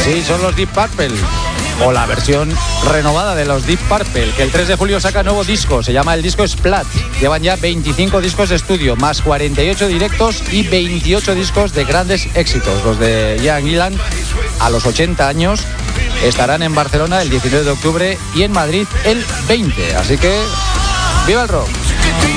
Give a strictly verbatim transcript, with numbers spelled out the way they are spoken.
Sí, son los Deep Purple, o la versión renovada de los Deep Purple, que el tres de julio saca nuevo disco, se llama el disco Splat. Llevan ya veinticinco discos de estudio, más cuarenta y ocho directos y veintiocho discos de grandes éxitos. Los de Ian Gillan, a los ochenta años, estarán en Barcelona el diecinueve de octubre y en Madrid el veinte. Así que, ¡viva el rock!